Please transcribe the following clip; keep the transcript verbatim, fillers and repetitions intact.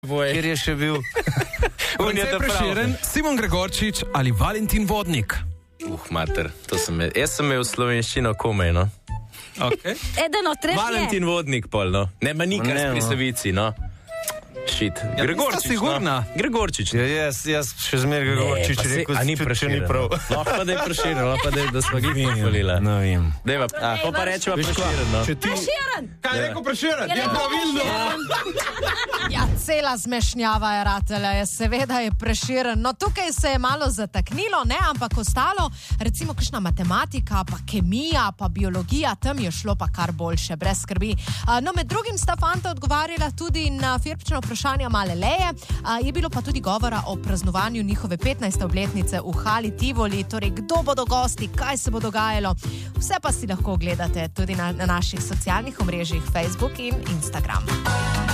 Kjer je še bil? On je Prešeren, Simon Gregorčič ali Valentin Vodnik? Uh, mater, to sem je. Jaz sem imel slovenščino komaj, no. Okay. Eden od treh je. Valentin Vodnik pol, no. Ne, ma nikar s Prisavici, no. Šit. Ja, Gregorčič, no. Gregorčič. Ja, jaz, jaz še zmer Gregorčič Ne, pa rekel, se- a ni če Prešeren, ni prav. no. Lahko pa da je Prešeren, lahko pa da, je- da smo ga pohvalila. No, vem. Dejva, a, pa pa rečeva Prešeren, no. Če ti... Prešeren! Kaj je rekel Prešeren? Je Je rekel pravilno. Ja, cela zmešnjava je ratela, je seveda je Prešeren. No, tukaj se je malo zataknilo, ne, ampak ostalo, recimo kakšna matematika, pa kemija, pa biologija, tam je šlo pa kar boljše, brez skrbi. A, no, med drugim sta fanta odgovarjala tudi na Firpčino vprašanje male Leje, a, je bilo pa tudi govora o praznovanju njihove petnajste obletnice v Hali Tivoli, torej kdo bodo gosti, kaj se bo dogajalo. Vse pa si lahko ogledate tudi na, na naših socialnih omrežjih Facebook in Instagram.